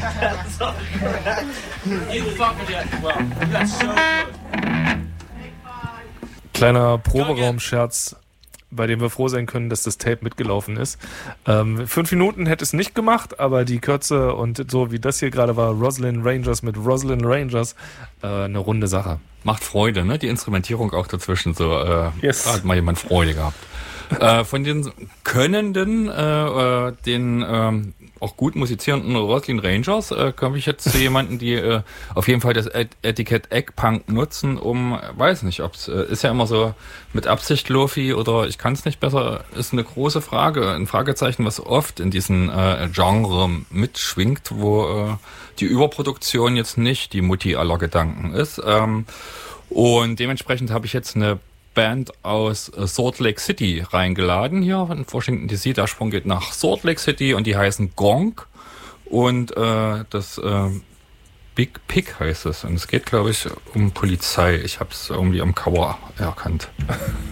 You fucking did well. You got so good. Kleiner Proberaum-Scherz, bei dem wir froh sein können, dass das Tape mitgelaufen ist. 5 Minuten hätte es nicht gemacht, aber die Kürze und so wie das hier gerade war, Rosalind Rangers mit Rosalind Rangers, eine runde Sache. Macht Freude, ne? Die Instrumentierung auch dazwischen, so, Yes. hat mal jemand Freude gehabt. Von den Könnenden, den auch gut musizierenden Rosalind Rangers, komme ich jetzt zu jemanden, die auf jeden Fall das Etikett Eggpunk nutzen, weiß nicht, ob es ist ja immer so mit Absicht Lofi oder ich kann es nicht besser, ist eine große Frage, ein Fragezeichen, was oft in diesen Genre mitschwingt, wo die Überproduktion jetzt nicht die Mutti aller Gedanken ist. Und dementsprechend habe ich jetzt eine Band aus Salt Lake City reingeladen hier in Washington DC. Der Sprung geht nach Salt Lake City und die heißen Gong und das Big Pig heißt es. Und es geht, glaube ich, um Polizei. Ich habe es irgendwie am Cover erkannt.